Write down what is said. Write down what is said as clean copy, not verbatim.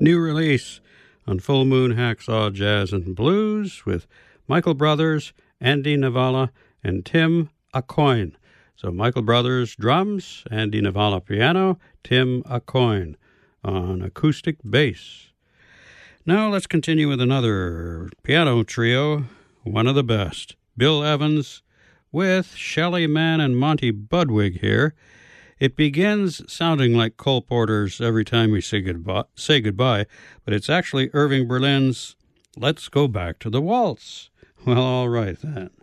new release on Full Moon Hacksaw Jazz and Blues with Michael Brothers, Andy Navala, and Tim Aucoin. So Michael Brothers drums, Andy Navala piano, Tim Aucoin on acoustic bass. Now let's continue with another piano trio, one of the best. Bill Evans with Shelley Mann and Monty Budwig here. It begins sounding like Cole Porter's Every Time We Say Goodbye, but it's actually Irving Berlin's Let's Go Back to the Waltz. Well, all right then.